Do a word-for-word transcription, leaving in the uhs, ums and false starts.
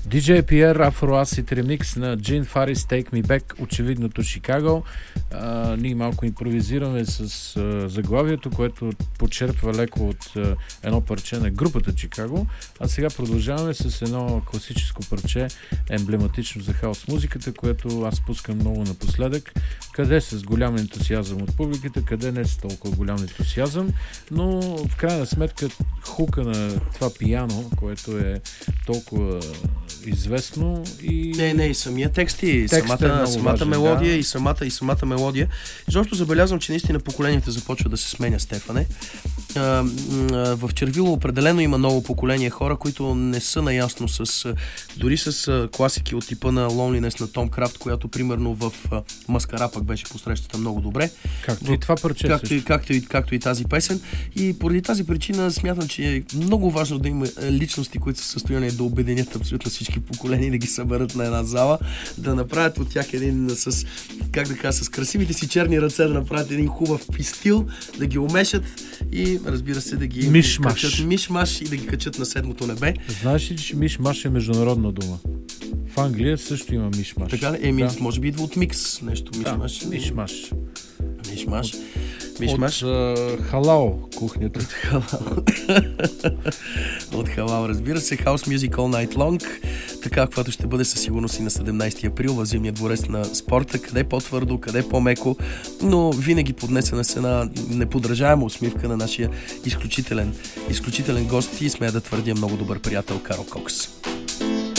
ди джей Pierre Afro Acid ремикс на Gin Faris Take Me Back, очевидното Чикаго. А, ние малко импровизираме с а, заглавието, което почерпва леко от а, едно парче на групата Чикаго. А сега продължаваме с едно класическо парче, емблематично за хаос музиката, което аз пускам много напоследък. Къде с голям ентусиазъм от публиката, къде не с толкова голям ентусиазъм, но в крайна сметка хука на това пияно, което е толкова известно и... Не, не, и самия текст и Текстът самата, е самата важен, мелодия да. и самата, и самата мелодия. Защото забелязвам, че наистина поколенията започва да се сменя, Стефане. А, а, в Червило определено има ново поколение хора, които не са наясно с, дори с а, класики от типа на Loneliness на Том Крафт, която примерно в а, Маскара пък беше посрещата много добре. Както и това парче както, също. както, и, както и тази песен. И поради тази причина смятам, че е много важно да има личности, които са в състояние да обединят абсолютно всички поколения, да ги съберат на една зала, да направят от тях един с, как да кажа, с красивите си черни ръце, да направят един хубав пистил, да ги умешат и разбира се да ги Миш-маш. качат миш-маш и да ги качат на седмото небе. Знаеш ли, че миш-маш е международна дума? В Англия също има миш-маш. Така ли? Еми, да. Може би идва от микс, нещо миш-маш. Да, миш-маш. Миш-маш. Миш-маш. От uh, халал кухнята. От халал. От халал, разбира се. House Music All Night Long. Така, каквато ще бъде със сигурност и на седемнайсети април в Зимния дворец на спорта. Къде по-твърдо, къде по-меко, но винаги поднесена с една неподражаема усмивка на нашия изключителен, изключителен гост и смея да твърдя много добър приятел Карл Кокс.